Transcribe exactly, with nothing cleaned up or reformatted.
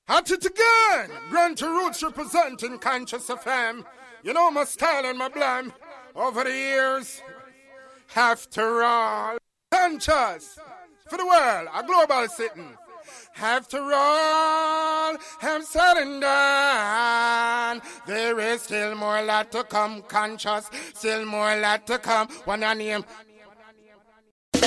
At it again! Grant Roots representing Conscious F M. You know my style and my blam. Over the years, after all, Conscious for the world, a global sitting. After all, I'm said and done. There is still more lot to come, Conscious. Still more lot to come. One name.